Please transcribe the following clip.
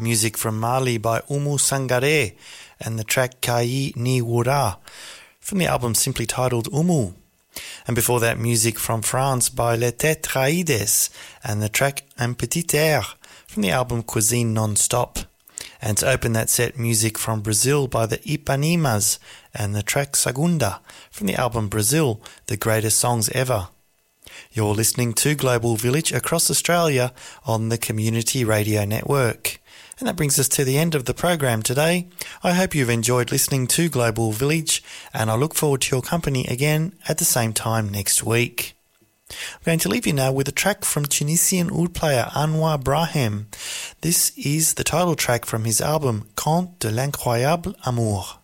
music from Mali by Oumou Sangaré and the track Kayi Ni Wura from the album simply titled Oumou. And before that, music from France by Les Tetraïdes and the track Un Petit Air from the album Cuisine Non-Stop. And to open that set, music from Brazil by the Ipanimas and the track Sagunda from the album Brazil, The Greatest Songs Ever. You're listening to Global Village across Australia on the Community Radio Network. And that brings us to the end of the program today. I hope you've enjoyed listening to Global Village, and I look forward to your company again at the same time next week. I'm going to leave you now with a track from Tunisian oud player Anwar Brahim. This is the title track from his album Conte de l'incroyable amour.